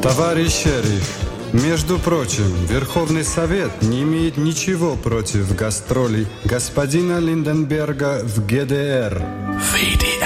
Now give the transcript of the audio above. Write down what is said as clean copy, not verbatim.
Товарищ шериф, между прочим, Верховный Совет не имеет ничего против гастролей господина Линденберга в ГДР. VDR.